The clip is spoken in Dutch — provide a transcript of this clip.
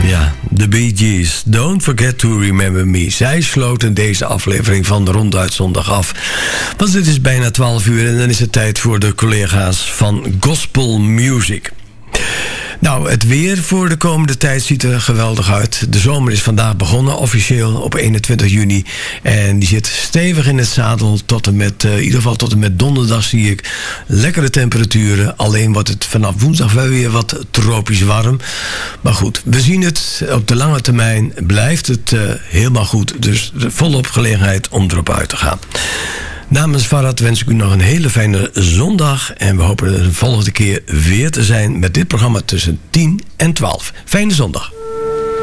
Ja, de Bee Gees. Don't forget to remember me. Zij sloten deze aflevering van de Ronduit Zondag af. Want het is bijna 12 uur en dan is het tijd voor de collega's van Gospel Music. Nou, het weer voor de komende tijd ziet er geweldig uit. De zomer is vandaag begonnen, officieel op 21 juni. En die zit stevig in het zadel tot en met, in ieder geval tot en met donderdag zie ik lekkere temperaturen. Alleen wordt het vanaf woensdag wel weer wat tropisch warm. Maar goed, we zien het. Op de lange termijn blijft het helemaal goed. Dus volop gelegenheid om erop uit te gaan. Namens Farad wens ik u nog een hele fijne zondag. En we hopen er de volgende keer weer te zijn met dit programma tussen 10 en 12. Fijne zondag.